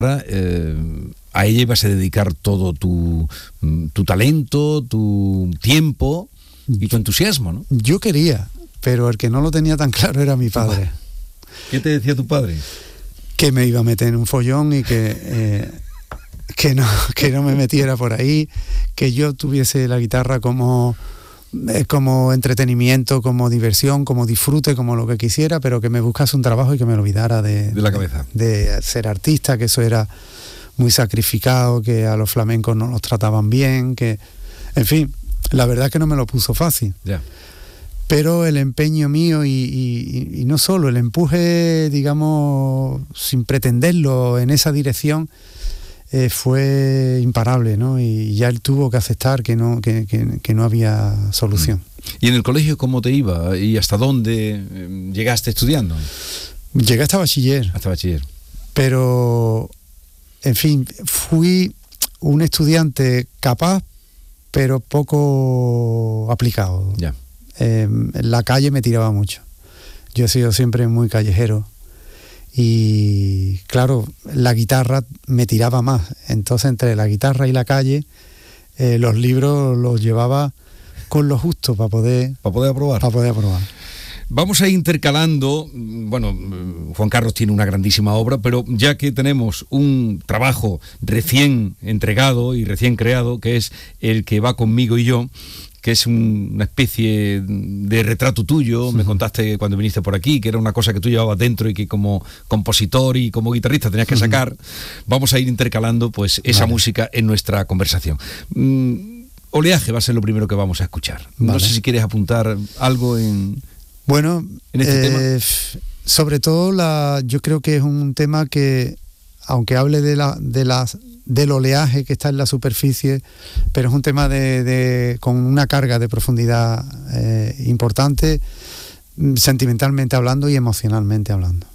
a ella ibas a dedicar todo tu talento, tu tiempo y tu entusiasmo, ¿no? Yo quería, pero el que no lo tenía tan claro era mi padre. ¿Qué te decía tu padre? Que me iba a meter en un follón y que no me metiera por ahí, que yo tuviese la guitarra como entretenimiento, como diversión, como disfrute, como lo que quisiera, pero que me buscase un trabajo y que me lo olvidara de la cabeza, de ser artista, que eso era muy sacrificado, que a los flamencos no los trataban bien, que, en fin, la verdad es que no me lo puso fácil. Ya. Pero el empeño mío y no solo, el empuje, digamos, sin pretenderlo en esa dirección, fue imparable, ¿no? Y ya él tuvo que aceptar que no había solución. ¿Y en el colegio cómo te iba? ¿Y hasta dónde llegaste estudiando? Llegué hasta bachiller. Hasta bachiller. Pero, en fin, fui un estudiante capaz, pero poco aplicado. Ya. En la calle me tiraba mucho. Yo he sido siempre muy callejero. Y claro, la guitarra me tiraba más. Entonces, entre la guitarra y la calle, los libros los llevaba con lo justo para poder aprobar. Vamos a ir intercalando. Bueno, Juan Carlos tiene una grandísima obra, pero ya que tenemos un trabajo recién entregado y recién creado, que es El que va conmigo y yo, que es una especie de retrato tuyo. Me contaste cuando viniste por aquí que era una cosa que tú llevabas dentro y que como compositor y como guitarrista tenías que sacar. Vamos a ir intercalando pues esa música en nuestra conversación. Oleaje va a ser lo primero que vamos a escuchar. No sé si quieres apuntar algo en este tema. Sobre todo yo creo que es un tema que, aunque hable del oleaje que está en la superficie, pero es un tema con una carga de profundidad importante, sentimentalmente hablando y emocionalmente hablando.